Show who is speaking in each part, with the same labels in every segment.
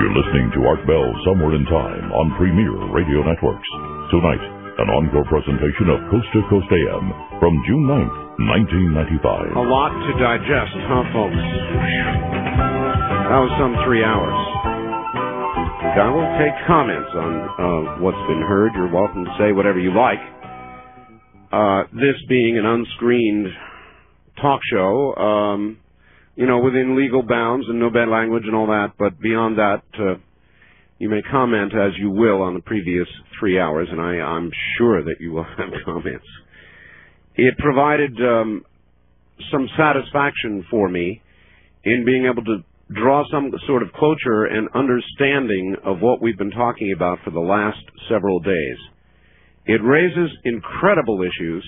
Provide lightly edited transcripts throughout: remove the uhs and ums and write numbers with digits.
Speaker 1: You're listening to Art Bell Somewhere in Time on Premier Radio Networks. Tonight, an encore presentation of Coast to Coast AM from June 9th, 1995.
Speaker 2: A lot to digest, huh, folks? That was some 3 hours. I will take comments on what's been heard. You're welcome to say whatever you like. This being an unscreened talk show, within legal bounds and no bad language and all that, but beyond that, you may comment as you will on the previous 3 hours, and I'm sure that you will have comments. It provided some satisfaction for me in being able to draw some sort of closure and understanding of what we've been talking about for the last several days. It raises incredible issues.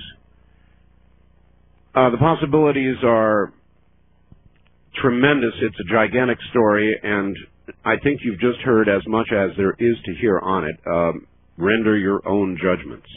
Speaker 2: The possibilities are tremendous. It's a gigantic story, and I think you've just heard as much as there is to hear on it. Render your own judgments.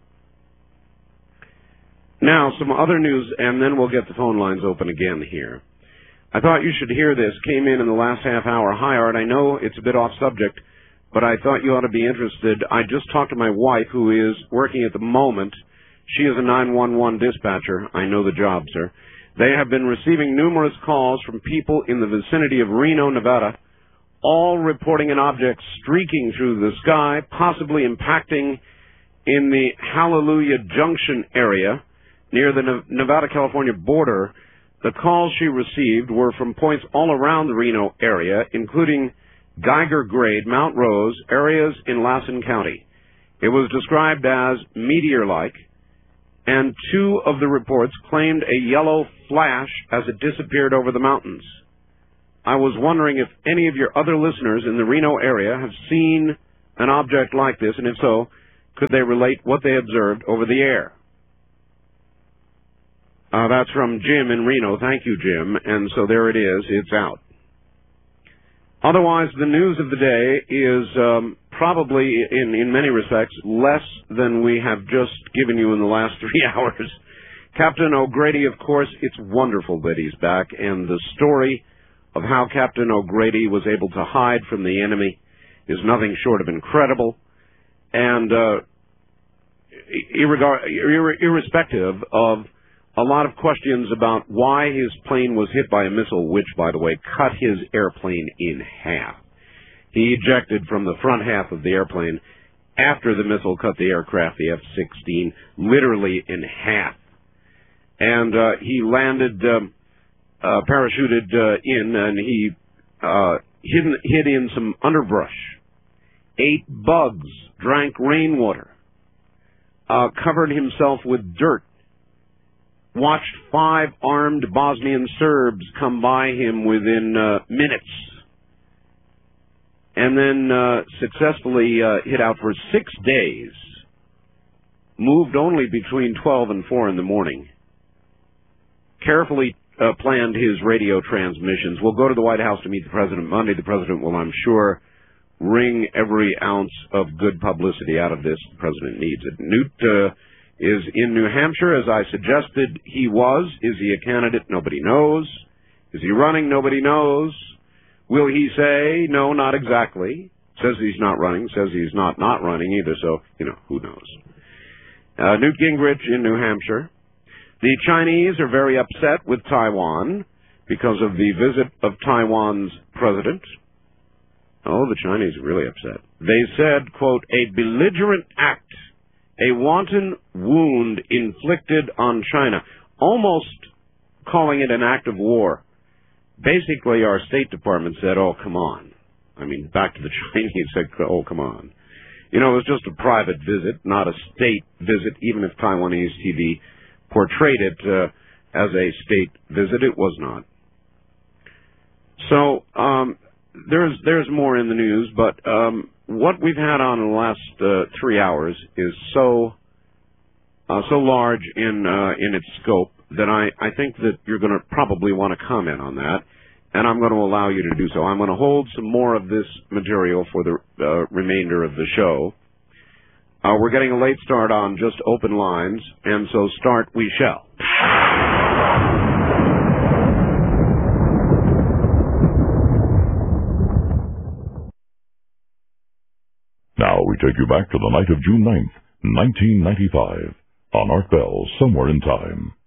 Speaker 2: Now, some other news, and then we'll get the phone lines open again here. I thought you should hear this. Came in the last half hour. Hi, Art. I know it's a bit off subject, but I thought you ought to be interested. I just talked to my wife, who is working at the moment. She is a 911 dispatcher. I know the job, sir. They have been receiving numerous calls from people in the vicinity of Reno, Nevada, all reporting an object streaking through the sky, possibly impacting in the Hallelujah Junction area near the Nevada-California border. The calls she received were from points all around the Reno area, including Geiger Grade, Mount Rose, areas in Lassen County. It was described as meteor-like, and two of the reports claimed a yellow flash as it disappeared over the mountains. I was wondering if any of your other listeners in the Reno area have seen an object like this, and if so, could they relate what they observed over the air? That's from Jim in Reno. Thank you, Jim. And so there it is. It's out. Otherwise, the news of the day is probably, in many respects, less than we have just given you in the last 3 hours. Captain O'Grady, of course, it's wonderful that he's back, and the story of how Captain O'Grady was able to hide from the enemy is nothing short of incredible. And irrespective of a lot of questions about why his plane was hit by a missile, which, by the way, cut his airplane in half. He ejected from the front half of the airplane after the missile cut the aircraft, the F-16, literally in half. And he landed, parachuted in, and he hid in some underbrush, ate bugs, drank rainwater, covered himself with dirt, watched 5 armed Bosnian Serbs come by him within minutes, and then successfully hid out for 6 days, moved only between 12 and 4 in the morning, carefully planned his radio transmissions. We'll go to the White House to meet the President Monday. The President will, I'm sure, wring every ounce of good publicity out of this. The President needs it. Newt is in New Hampshire, as I suggested he was. Is he a candidate? Nobody knows. Is he running? Nobody knows. Will he say, no, not exactly? Says he's not running, says he's not running either, so, who knows. Newt Gingrich in New Hampshire. The Chinese are very upset with Taiwan because of the visit of Taiwan's president. Oh, the Chinese are really upset. They said, quote, a belligerent act, a wanton wound inflicted on China, almost calling it an act of war. Basically, our State Department said, oh, come on. I mean, back to the Chinese said, oh, come on. It was just a private visit, not a state visit, even if Taiwanese TV portrayed it as a state visit. It was not. So, there's more in the news, but what we've had on in the last 3 hours is so large in its scope that I think that you're going to probably want to comment on that, and I'm going to allow you to do so. I'm going to hold some more of this material for the remainder of the show. We're getting a late start on just open lines, and so start we shall.
Speaker 1: Now we take you back to the night of June 9th, 1995, on Art Bell, Somewhere in Time.